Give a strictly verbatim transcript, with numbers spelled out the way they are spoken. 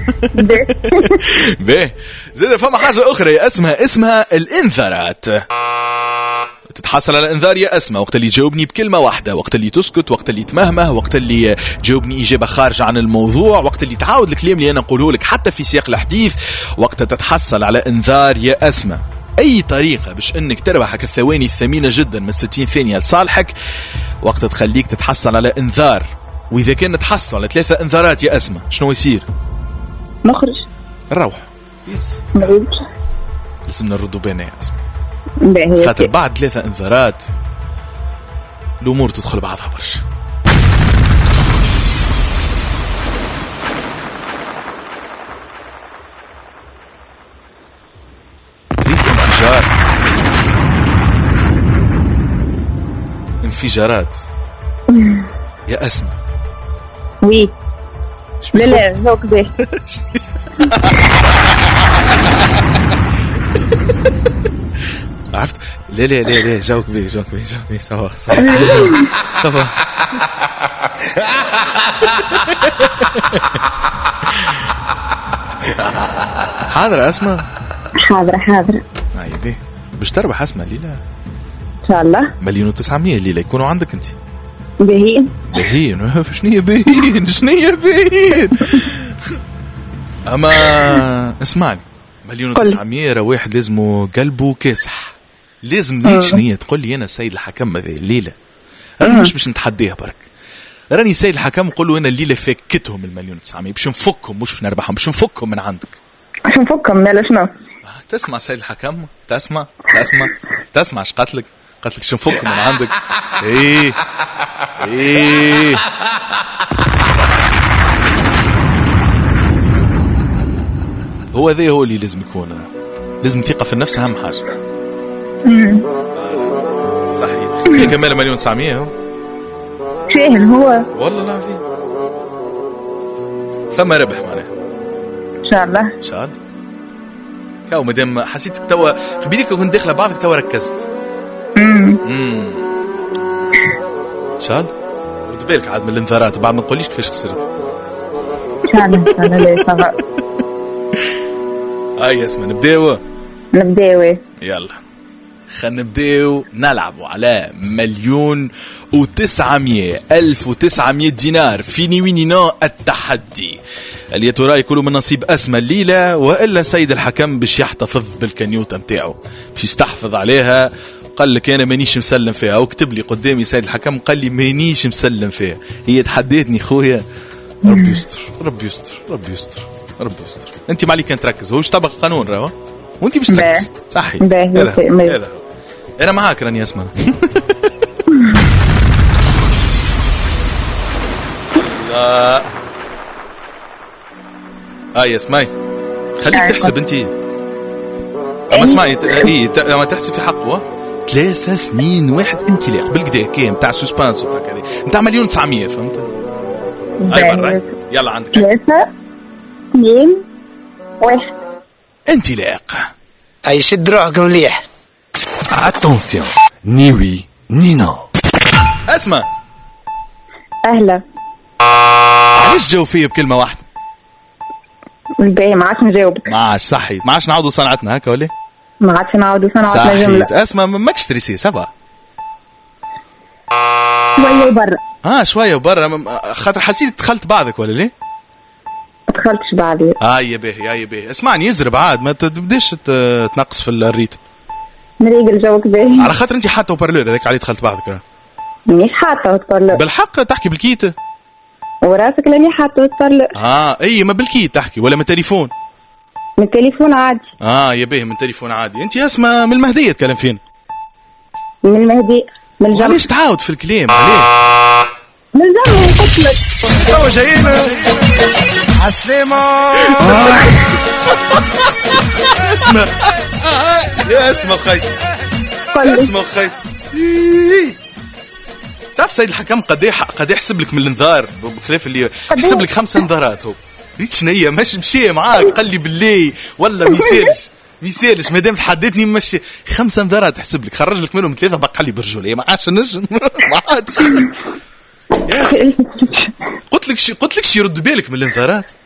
باهي زيد فما حاجة أخرى يا أسماء اسمها الإنذارات. تتحصل على انذار يا أسماء وقت اللي تجاوبني بكلمة واحدة، وقت اللي تسكت، وقت اللي تمهمه، وقت اللي تجاوبني إجابة خارجة عن الموضوع، وقت اللي تعاود الكلام اللي أنا نقوله لك حتى في سياق الحديث، وقت تتحصل على انذار يا أسماء. أي طريقة باش أنك تربح الثواني الثمينة جدا من ستين ثانية لصالحك وقت تخليك تتحصل على انذار. وإذا كان تحصل على ثلاثة انذارات يا أسماء شنو يصير؟ نخرج نروح يس نعيد لازمنا نردوا بينا يا أسماء باهي خاطر بعد ثلاثة انذارات الأمور تدخل بعضها برشا. ريت الانفجار انفجارات يا أسماء. وي لا لا ذوق باهي. عرفت لا لا لا لا جاوك بيه جاوك بيه جاوك بيه سوا سوا سوا. حاضر أسماء حاضرة حاضرة. هاي بيه باش تربح أسماء الليلة إن شاء الله مليون وتسعمية الليلة يكونوا عندك أنت. باهين باهين شنية باهين شنية باهين. أما اسمعني مليون وتسعمية راه واحد لازمه قلبه كاسح. لازم ليش شنية تقول لي أنا سيد الحكم هذه الليلة أنا مش باش نتحديها برك. راني سيد الحكم نقول له أنا الليلة فكتهم المليون وتسعمية باش نفكهم مش باش نربحهم باش نفكهم من عندك. باش نفكهم مالا شنو؟ تسمع سيد الحكم تسمع تسمع تسمع اش قتلك قتلك شو نفكهم من عندك. ايه ايه هو ذي هو اللي لازم يكون. لازم ثقة في النفس أهم حاجة. صحيح تخلي كمال مليون وتسعمية فاهم هو والله العظيم فما ربح معناها إن شاء الله إن شاء الله. كاو مادام حسيتك توا قبيلك كنت داخلة بعضك توا ركزت. امم إن شاء الله رد بالك عاد من الانذارات بعد ما تقوليش كيفاش خسرت. إن شاء الله إن شاء الله لا صبر. هاي اسمع نبداو نبداو يلا خلينا نبداو نلعبوا على مليون وتسعمية ألف وتسعمية دينار فيني ويني نو التحدي اللي يا ترى يكونوا من نصيب أسمى الليلة وإلا سيد الحكم باش يحتفظ بالكنيوتة متاعه باش يستحفظ عليها. قال لك أنا مانيش مسلم فيها أو كتب لي قدامي سيد الحكم قال لي مانيش مسلم فيها. هي تحديتني خويا ربي يستر ربي يستر ربي يستر ربي يستر. أنت ما عليك كان تركز هو باش طبق القانون راهو وأنت باش تركز صحيح. هذا أنا معاك راني أسمع. لا آه اسمعي خليك تحسب أنت أما اسمعي إيه أما تحسب في حقه ثلاثة اثنين واحد انطلاق بالكدا كام تاع سوسبانس وتاع كذا نتاع مليون تسعمية فهمت. أي مرة يلا عندك ثلاثة اثنين واحد انطلاق. أي شد روحك مليح. Attention, ni oui, ni non. أسمع أهلا علاش جاوب فيه بكلمة واحدة؟ باهي ما عادش نجاوبك. ما عادش صحيت ما عادش نعاودوا صنعتنا هكا ولا؟ ما عادش نعاودوا صنعتنا جملة. أسمع ماكش تريسي سافا شوية برا. اه شوية برا خاطر حسيت دخلت بعضك ولا ليه؟ دخلتش بعضي. اه يا باهي يا باهي اسمعني يزرب عاد ما تبداش تنقص في الريتم. نريقل جوك باهي على خاطر انت حاطه وبارلور هذاك عليه دخلت بعضك راه. مانيش حاطه وبارلور. بالحق تحكي بالكيت. وراسك لاني حاطه وبارلور. اه اي ما بالكيت تحكي ولا من تليفون؟ من تليفون عادي. اه يا باهي من تليفون عادي. انت اسمع من المهدية تكلم فين؟ من المهدي من الجمع. ليش تعاود في الكلام عليه؟ من الجمع قلت لك تو جايين عسلامة. اسمع يا اسمع خي اسمع خي تعرف سيد الحكم قد ايه قد يحسب لك من الانذار بخلاف اللي يحسب لك خمس انذارات. هو ريت شنية مش مشي معاك قال لي باللي ولا ميسالش ميسالش مادام تحديتني مشي خمس انذارات تحسب لك خرج لك منهم ثلاثة بقى لي برجولية ما عادش نجم ما عادش. قلت لك شي قلت لك شي رد بالك من الانذارات.